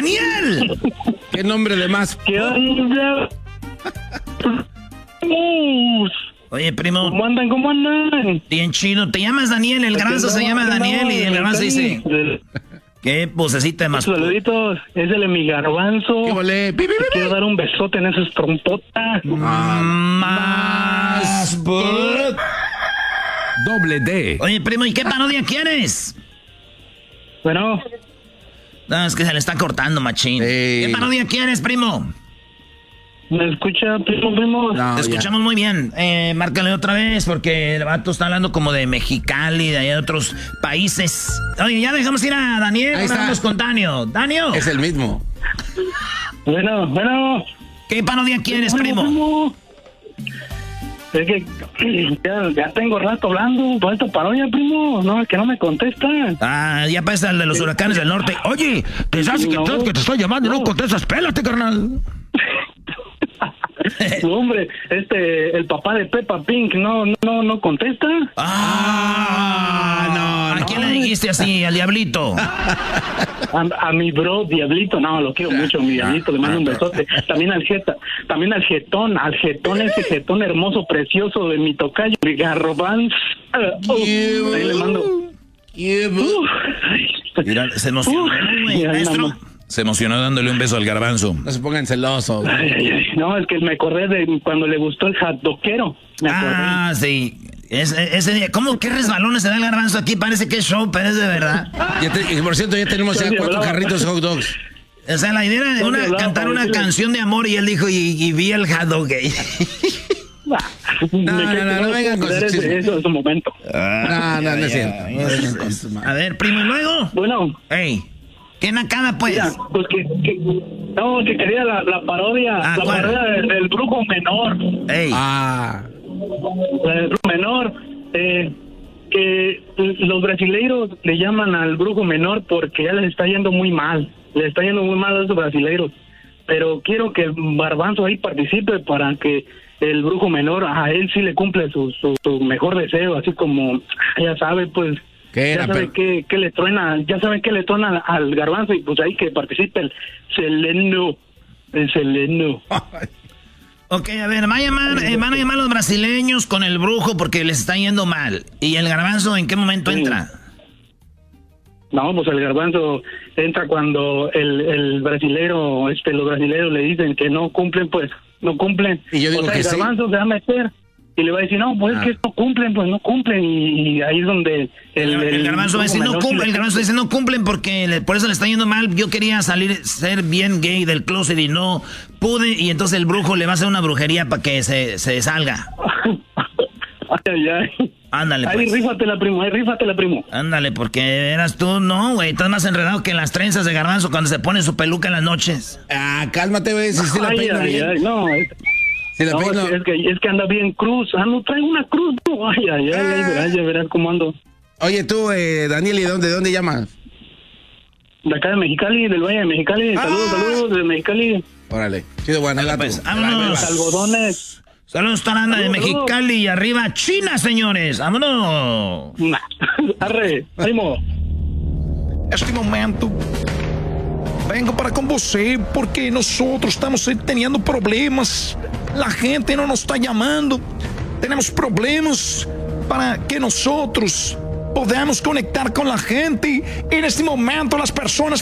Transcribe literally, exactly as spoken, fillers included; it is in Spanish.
¡Daniel! ¿Qué nombre de más? ¿Qué onda? Oye, primo. ¿Cómo andan? ¿Cómo andan? Bien chido. Te llamas Daniel, el garbanzo se llama Daniel y el garbanzo dice... ¿Qué vocecita de más? Saluditos, es el mi garbanzo. ¿Qué volé? ¡Pi, pi, pi, pi! Quiero dar un besote en esas trompotas. Ah, más... Doble D. Oye, primo, ¿y qué parodia quieres? Bueno. No, es que se le está cortando, machín. Ey. ¿Qué parodia quieres, primo? ¿Me escucha, primo, primo? No, Te escuchamos ya. Muy bien. Eh, márcale otra vez porque el vato está hablando como de Mexicali, de, de otros países. Oye, ya dejamos ir a Daniel. Ahí vamos con Danio. Danio. Es el mismo. Bueno, bueno. ¿Qué parodia quieres, bueno, primo? primo? Es que ya, ya tengo rato hablando por esta parodia, primo. No, que no me contesta. Ah, ya pasa el de los huracanes del norte. Oye, te sabes que, no, que te estoy llamando y no, no contestas. Pélate, carnal. No, hombre, este, el papá de Peppa Pink no, no, no contesta. Ah, no, ¿a no, quién no. le dijiste así, al diablito? A, a mi bro, diablito, no, lo quiero mucho, mi diablito, le mando un besote. También al jeta, también al jetón, al jetón, ese jetón hermoso, precioso de mi tocayo, mi garbanzo. Uh, ahí le mando. Uh, Mira, se emocionó, uh, maestro. Se emocionó dándole un beso al garbanzo. No se pongan celosos. Ay, ay, ay. No, es que me acordé de cuando le gustó el hotdoquero. Ah, sí. Es, ese día, ¿cómo qué resbalones se da el garbanzo aquí? Parece que es show, pero es de verdad. Ya te, por cierto, ya tenemos ya cuatro carritos de hot dogs. O sea, la idea era de una, cantar una canción de amor y él dijo, y, y vi el hot dog gay. No, no, no, no vengan con eso. Eso es un momento. Ah, no, no, no es cierto. A ver, primo, ¿y luego? Bueno. Ey. ¿Qué nacada, pues? Mira, pues que, que, no, que quería la, la parodia, ah, la ¿cuál? parodia del, del brujo menor. Ey. Ah. El brujo menor, eh, que los brasileiros le llaman al brujo menor porque ya les está yendo muy mal, les está yendo muy mal a esos brasileiros. Pero quiero que el Garbanzo ahí participe para que el brujo menor, a él sí le cumple su, su, su mejor deseo, así como, ya sabe, pues... ¿Qué era, ya saben pero... qué, qué le truena, ya saben qué le truena al, al garbanzo y pues ahí que participe el Seleno, el Seleno. Ok, a ver, van a llamar, eh, van a llamar los brasileños con el brujo porque les está yendo mal. ¿Y el garbanzo en qué momento sí. entra? No, pues el garbanzo entra cuando el, el brasilero, este, los brasileros le dicen que no cumplen, pues no cumplen. Y yo digo o sea, que el garbanzo sí. se va a meter. Y le va a decir, no, pues ah. es que no cumplen, pues no cumplen. Y, y ahí es donde... El, el, el, el garbanzo dice, no cumple, el garbanzo dice, no cumplen porque le, por eso le está yendo mal. Yo quería salir, ser bien gay del closet y no pude. Y entonces el brujo le va a hacer una brujería para que se, se salga. Ay, ay. Ándale, pues. Ahí rífatela, primo, ahí rífatela, primo. Ándale, porque eras tú, no, güey. Estás más enredado que las trenzas de garbanzo cuando se pone su peluca en las noches. Ah, cálmate, güey, si sí la peino ay, bien. Ay, no, es... Si no, peino... es, que, es que anda bien cruz. Ah, no, trae una cruz. No. Ay, ay, ay, ah. ay, verás, ya verás cómo ando. Oye, tú, eh, Daniel, ¿y de dónde, de dónde llamas? De acá de Mexicali, del Valle de Mexicali. Ah. Saludos, saludos, de Mexicali. Órale, chido, Guanajuato. Pues, vámonos. Algodones. Saludos, Taranda de Mexicali y arriba China, señores. Vámonos. Arre, primo. Este momento... vengo para con você porque nosotros estamos teniendo problemas. La gente no nos está llamando. Tenemos problemas para que nosotros podamos conectar con la gente. En este momento las personas